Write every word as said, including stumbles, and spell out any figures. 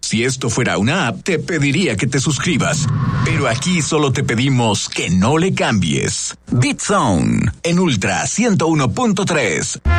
Si esto fuera una app, te pediría que te suscribas. Pero aquí solo te pedimos que no le cambies. Beat Zone en Ultra ciento uno punto tres.